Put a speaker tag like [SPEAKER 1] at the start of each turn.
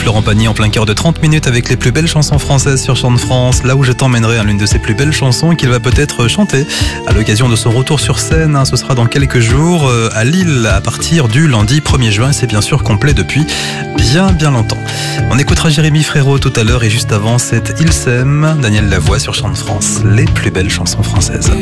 [SPEAKER 1] Florent Pagny en plein cœur de 30 minutes avec les plus belles chansons françaises sur Chant de France. Là où je t'emmènerai à l'une de ses plus belles chansons qu'il va peut-être chanter à l'occasion de son retour sur scène. Ce sera dans quelques jours à Lille à partir du lundi 1er juin. C'est bien sûr complet depuis bien longtemps. On écoutera Jérémy Frérot tout à l'heure et juste avant c'est Il s'aime, Daniel Lavoie sur Chant de France. Les plus belles chansons françaises.